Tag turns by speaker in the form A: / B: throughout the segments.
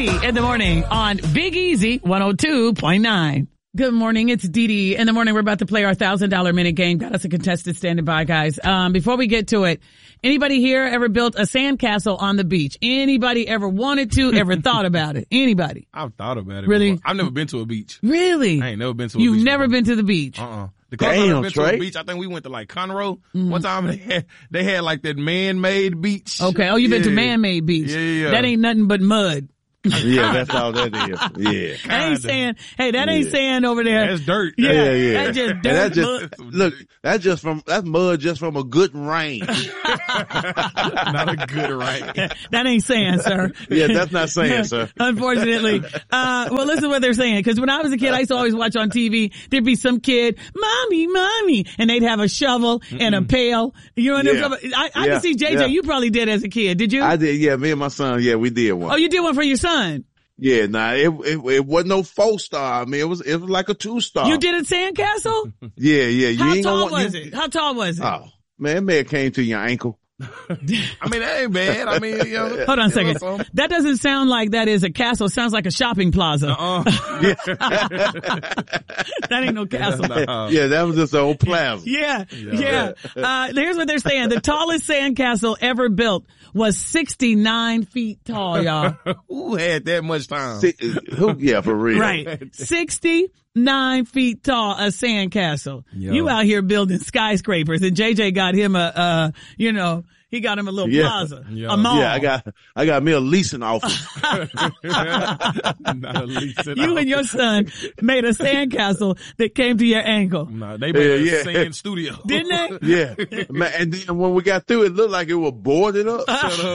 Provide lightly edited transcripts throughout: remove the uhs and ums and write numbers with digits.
A: Dee in the morning on Big Easy 102.9. Good morning. It's Dee Dee in the morning. We're about to play our $1,000 minute game. Got us a contestant standing by, guys. Before we get to it, anybody here ever built a sandcastle on the beach? Anybody ever wanted to, ever thought about it? Anybody?
B: I've thought about it.
A: Really?
B: Before. I've never been to a beach.
A: Really?
B: I ain't never been to a beach.
A: You've never
B: before.
A: been to the beach?
B: The closest I've been to a beach, I think we went to like Conroe. One time they had like that man-made beach.
A: Okay. Oh, you've been to man-made beach.
B: Yeah.
A: That ain't nothing but mud.
C: Yeah, that's all that is. Yeah.
A: I ain't saying, hey, that ain't sand over there.
B: That's dirt.
A: Yeah. That's just dirt.
C: That just, look, that's mud just from a good rain.
B: Not a good rain.
A: That ain't sand, sir.
C: Yeah, that's not saying, sir.
A: Unfortunately. Well, listen to what they're saying. Cause when I was a kid, I used to always watch on TV, there'd be some kid, mommy, and they'd have a shovel and a pail. You know what I'm talking about? I can see JJ, you probably did as a kid. Did you?
C: I did, yeah, me and my son, yeah, we did one.
A: Oh, you did one for your son?
C: Yeah, it wasn't no 4-star. I mean, it was like a 2-star.
A: You did a sandcastle?
C: Yeah. You
A: How
C: ain't
A: tall
C: gonna
A: was it? How tall was it?
C: Oh, man, it may have came to your ankle.
B: I mean, that ain't bad. I mean, you know.
A: Hold on a second. That doesn't sound like that is a castle. It sounds like a shopping plaza. That ain't no castle.
C: Yeah, that was just an old plaza.
A: Yeah. Here's what they're saying. The tallest sandcastle ever built was 69 feet tall, y'all.
B: Who had that much time?
C: Yeah, for real.
A: Right. 69 feet tall, a sandcastle. You out here building skyscrapers, and JJ got him he got him a little plaza, a mall.
C: Yeah, I got me a leasing office.
B: Not a leasing
A: You and your son made a sandcastle that came to your ankle.
B: Nah, they made a sand studio.
A: Didn't they?
C: Yeah. Man, and then when we got through, it looked like it was boarded up.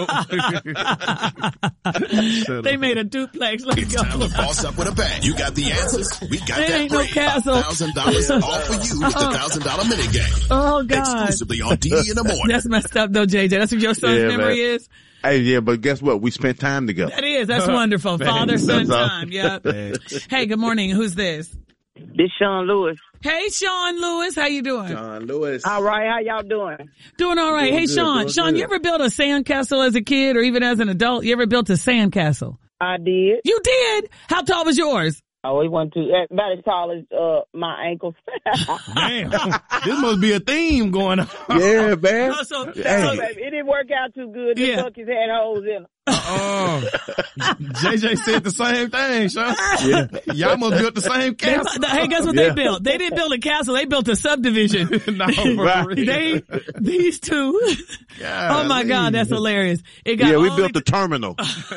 A: They made a duplex. Let's go.
D: Time to boss up with a bang. You got the answers. We got
A: There
D: that
A: ain't no
D: free
A: castle.
D: $1,000 all for you with the $1,000 minute game.
A: Oh, God.
D: Exclusively on Dee Dee in the morning.
A: That's messed up, though, JJ. That's what your son's memory is?
C: Hey, yeah, but guess what? We spent time together.
A: That is. That's wonderful. Father-son time. Yep. Hey, good morning. Who's this?
E: This Sean Lewis.
A: Hey, Sean Lewis. How you doing?
C: Sean Lewis.
E: All right, how y'all doing?
A: Doing all right.
C: Doing
A: Hey,
C: good,
A: Sean, you ever built a sandcastle as a kid or even as an adult? You ever built a sandcastle?
E: I did.
A: You did? How tall was yours?
E: Oh, he went to about as tall as my ankles.
B: Damn. This must be a theme going on.
C: Yeah, man.
E: It didn't work out too good. The buckets had holes in them.
B: JJ said the same thing, Sean. Yeah. Y'all must built the same castle.
A: Hey, guess what they built? They didn't build a castle. They built a subdivision. These two. Oh my God, that's hilarious. It got
C: we built the terminal.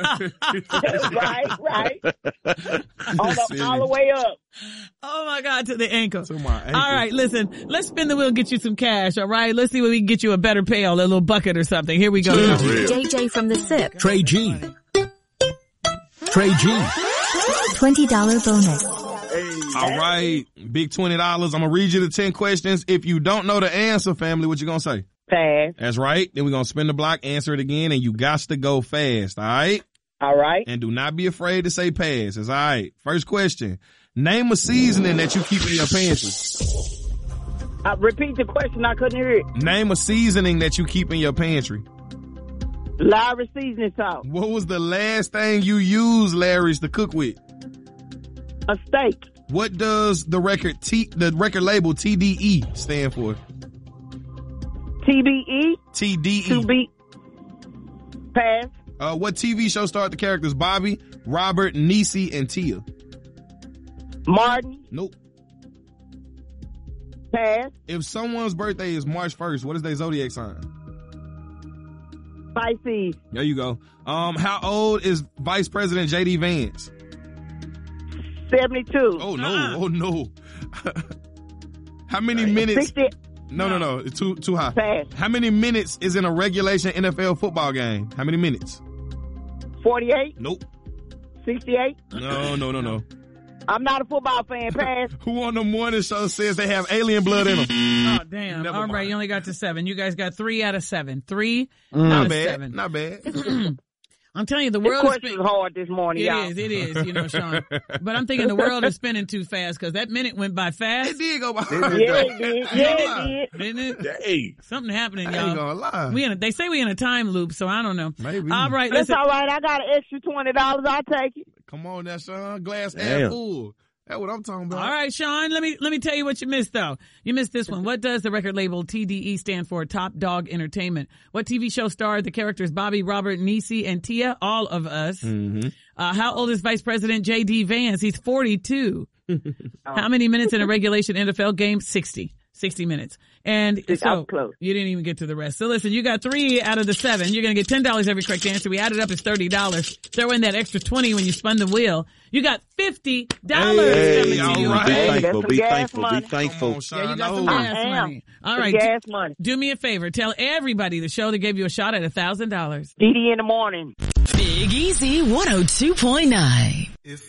E: right. All the way up.
A: Oh my God, to the ankle.
B: To my ankle.
A: All right, listen, let's spin the wheel and get you some cash, all right? Let's see what we can get you a better pail, a little bucket or something. Here we go.
F: JJ from the SIP.
G: Trey G. $20
F: bonus.
B: All right. Big $20. I'm going to read you the 10 questions. If you don't know the answer, family, what you going to say?
E: Pass.
B: That's right. Then we're going to spin the block, answer it again, and you got to go fast, all right?
E: All right.
B: And do not be afraid to say pass. That's all right. First question. Name a seasoning that you keep in your pantry.
E: Repeat the question. I couldn't hear it.
B: Name a seasoning that you keep in your pantry.
E: Larry's seasoning salt.
B: What was the last thing you used, Larry's, to cook with?
E: A steak.
B: What does the record label TDE stand for?
E: TBE.
B: TDE.
E: To be. Pass.
B: What TV show starred the characters Bobby, Robert, Niecy, and Tia?
E: Martin.
B: Nope.
E: Pass.
B: If someone's birthday is March 1st, what is their zodiac sign?
E: Pisces.
B: There you go. How old is Vice President J.D. Vance?
E: 72.
B: Oh, no. Oh, no. How many minutes?
E: 60.
B: No. It's too high.
E: Pass.
B: How many minutes is in a regulation NFL football game? How many minutes?
E: 48.
B: Nope.
E: 68.
B: No.
E: I'm not a football fan. Pass.
B: Who on the morning show says they have alien blood in them?
A: Oh, damn. All right, you only got to 7. You guys got 3 out of 7. 3 out of 7.
B: Not bad.
A: I'm telling you, the
E: This
A: world is
E: question was hard this morning, y'all.
A: It is, you know, Sean. But I'm thinking the world is spinning too fast because that minute went by fast.
B: It did go by.
E: Yeah, it did. Yeah, it did.
A: Didn't it?
C: Hey,
A: Something happening,
B: I
A: y'all.
B: ain't gonna lie.
A: They say we in a time loop, so I don't know.
B: Maybe.
A: All right,
E: That's
A: listen.
E: all right. I got an extra $20. I'll take it.
B: Come on now, Sean. Glass half
C: Damn.
B: full. That's what I'm talking about.
A: All right, Sean, let me tell you what you missed though. You missed this one. What does the record label TDE stand for? Top Dog Entertainment. What TV show starred the characters Bobby, Robert, Niecy, and Tia? All of Us.
B: Mm-hmm.
A: How old is Vice President J.D. Vance? He's 42. How many minutes in a regulation NFL game? 60 minutes. And so
E: close.
A: you didn't even get to the rest. So listen, you got 3 out of the 7. You're going to get $10 every correct answer. We added up as $30. Throw in that extra 20 when you spun the wheel. You got $50 coming to you.
B: all right.
C: Be thankful.
E: That's
C: Be
E: some gas
C: thankful. Be
E: money.
C: thankful.
B: Come on, Sean.
A: Yeah, you got some
B: No.
A: gas
E: I am.
A: money. All
E: Some
A: right.
E: gas money.
A: Do me a favor. Tell everybody the show that gave you a shot at $1,000.
E: DD in the morning.
H: Big Easy 102.9.
B: It's